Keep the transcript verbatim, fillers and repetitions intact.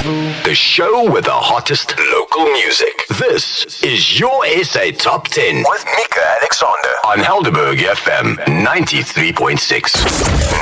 The show with the hottest local music. This is your S A Top ten with Mika Alexander on Helderberg F M ninety-three point six.